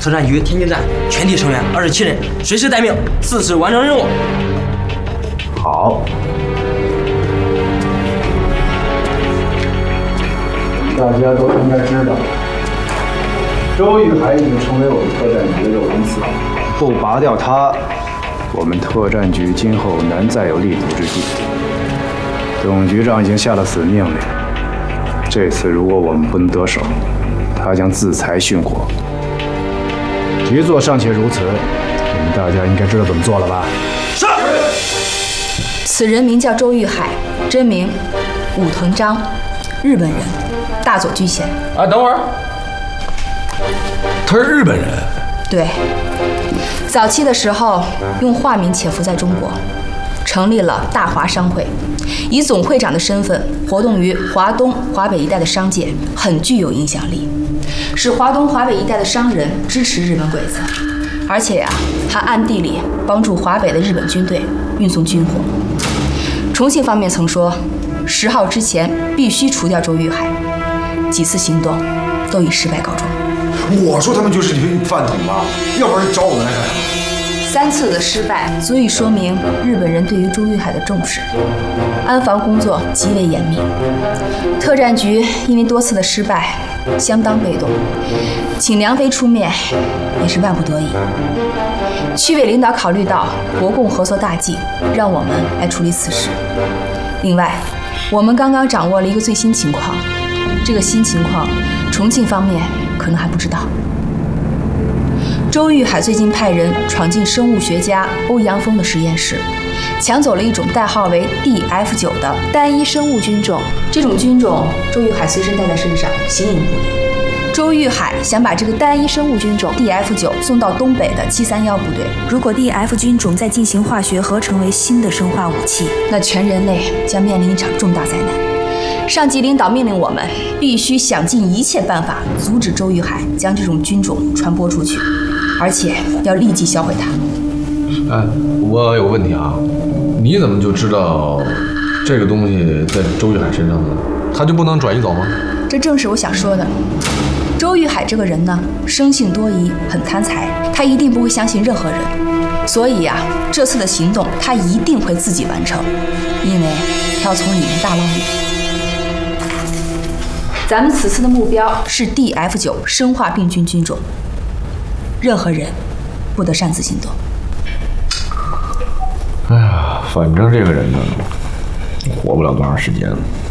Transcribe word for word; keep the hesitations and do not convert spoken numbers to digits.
特战局天津站全体成员二十七人，随时待命，誓死完成任务。 好。大家都应该知道，周玉海已经成为我们特战局的肉身刺，不拔掉他，我们特战局今后难再有立足之地。董局长已经下了死命令，这次如果我们不能得手，他将自裁殉国。局座尚且如此，你们大家应该知道怎么做了吧？ 是。 此人名叫周玉海，真名武藤章，日本人，大佐居衔。 啊，等会儿，他是日本人？ 对，早期的时候用化名潜伏在中国，成立了大华商会，以总会长的身份活动于华东、华北一带的商界，很具有影响力，使华东、华北一带的商人支持日本鬼子，而且呀、啊，还暗地里帮助华北的日本军队运送军火。重庆方面曾说，十号之前必须除掉周玉海，几次行动都以失败告终。 我说他们就是一群饭桶吧，要不然找我们来干什么？ 三次的失败足以说明日本人对于周玉海的重视，安防工作极为严密。特战局因为多次的失败，相当被动，请梁飞出面也是万不得已。区委领导考虑到国共合作大计，让我们来处理此事。另外，我们刚刚掌握了一个最新情况，这个新情况，重庆方面可能还不知道。周玉海最近派人闯进生物学家欧阳锋的实验室，抢走了一种代号为 D F 九 的单一生物菌种。这种菌种，周玉海随身带在身上，形影不离。周玉海想把这个单一生物菌种 D F 九 送到东北的七三一部队。 如果 D F 菌种再进行化学合成为新的生化武器， 那全人类将面临一场重大灾难。上级领导命令我们必须想尽一切办法阻止周玉海将这种菌种传播出去，而且要立即销毁它。 哎，我有个问题啊，你怎么就知道这个东西在周玉海身上呢？他就不能转移走吗？ 这正是我想说的。周玉海这个人呢，生性多疑，很贪财，他一定不会相信任何人，所以呀、啊，这次的行动他一定会自己完成，因为他要从里面大捞一笔。咱们此次的目标是 D F 九 生化病菌菌种，任何人不得擅自行动。 哎呀，反正这个人呢，活不了多长时间了。